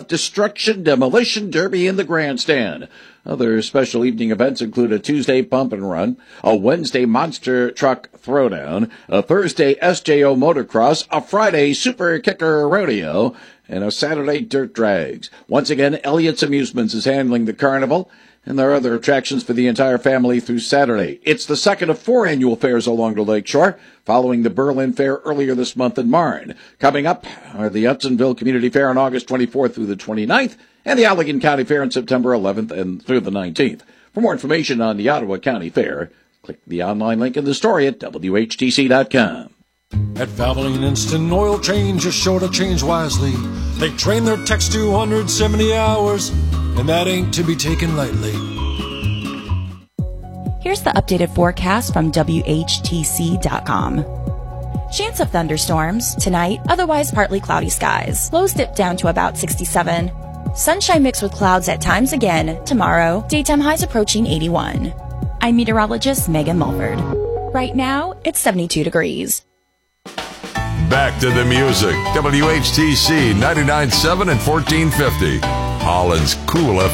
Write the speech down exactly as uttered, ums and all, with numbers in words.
Self-Destruction Demolition Derby in the Grandstand. Other special evening events include a Tuesday Pump and Run, a Wednesday Monster Truck Throwdown, a Thursday S J O Motocross, a Friday Super Kicker Rodeo, and a Saturday Dirt Drags. Once again, Elliott's Amusements is handling the carnival, and there are other attractions for the entire family through Saturday. It's the second of four annual fairs along the lakeshore, following the Berlin Fair earlier this month in Marne. Coming up are the Hudsonville Community Fair on August twenty-fourth through the twenty-ninth, and the Allegan County Fair on September eleventh and through the nineteenth. For more information on the Ottawa County Fair, click the online link in the story at W H T C dot com. At Valvoline Instant Oil Change is sure to change wisely. They train their techs to one hundred seventy hours, and that ain't to be taken lightly. Here's the updated forecast from W H T C dot com. Chance of thunderstorms tonight, otherwise partly cloudy skies. Lows dip down to about sixty-seven. Sunshine mixed with clouds at times again tomorrow. Daytime highs approaching eighty-one. I'm meteorologist Megan Mulford. Right now, it's seventy-two degrees. Back to the music. W H T C ninety-nine point seven and fourteen fifty. Holland's Cool F M.